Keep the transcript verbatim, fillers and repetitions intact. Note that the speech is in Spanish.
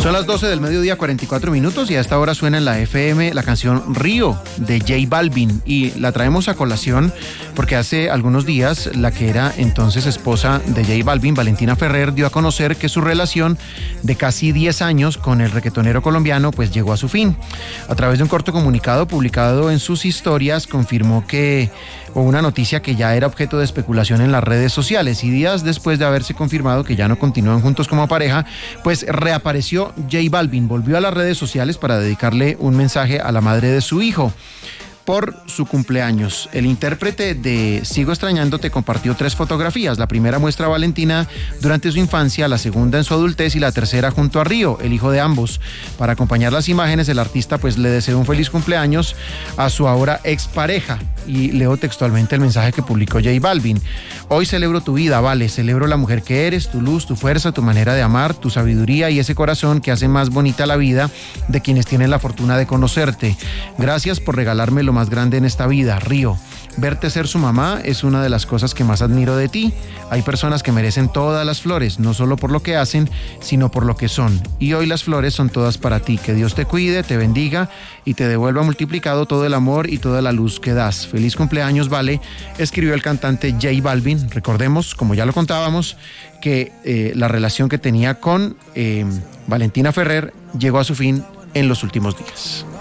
Son las doce del mediodía, cuarenta y cuatro minutos, y a esta hora suena en la F M la canción Río de J Balvin, y la traemos a colación porque hace algunos días la que era entonces esposa de J Balvin, Valentina Ferrer, dio a conocer que su relación de casi diez años con el reggaetonero colombiano pues llegó a su fin. A través de un corto comunicado publicado en sus historias confirmó que o una noticia que ya era objeto de especulación en las redes sociales, y días después de haberse confirmado que ya no continúan juntos como pareja, pues reapareció J Balvin, volvió a las redes sociales para dedicarle un mensaje a la madre de su hijo por su cumpleaños. El intérprete de Sigo Extrañándote compartió tres fotografías. La primera muestra a Valentina durante su infancia, la segunda en su adultez y la tercera junto a Río, el hijo de ambos. Para acompañar las imágenes, el artista pues le deseó un feliz cumpleaños a su ahora expareja. Y leo textualmente el mensaje que publicó J Balvin. Hoy celebro tu vida, Vale, celebro la mujer que eres, tu luz, tu fuerza, tu manera de amar, tu sabiduría y ese corazón que hace más bonita la vida de quienes tienen la fortuna de conocerte. Gracias por regalarme lo más grande en esta vida, Río. Verte ser su mamá es una de las cosas que más admiro de ti. Hay personas que merecen todas las flores, no solo por lo que hacen, sino por lo que son. Y hoy las flores son todas para ti. Que Dios te cuide, te bendiga y te devuelva multiplicado todo el amor y toda la luz que das. Feliz cumpleaños, Vale, escribió el cantante J Balvin. Recordemos, como ya lo contábamos, que eh, la relación que tenía con eh, Valentina Ferrer llegó a su fin en los últimos días.